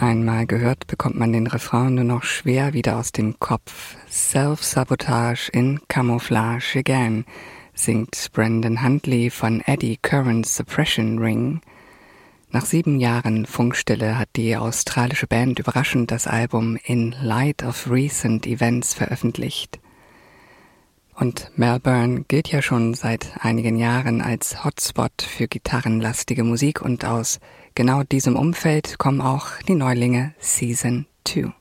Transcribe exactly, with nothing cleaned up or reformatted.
Einmal gehört, bekommt man den Refrain nur noch schwer wieder aus dem Kopf. Self-Sabotage in Camouflage again, singt Brendan Huntley von Eddie Curran's Suppression Ring. Nach sieben Jahren Funkstille hat die australische Band überraschend das Album In Light of Recent Events veröffentlicht. Und Melbourne gilt ja schon seit einigen Jahren als Hotspot für gitarrenlastige Musik und aus genau diesem Umfeld kommen auch die Neulinge Season zwei.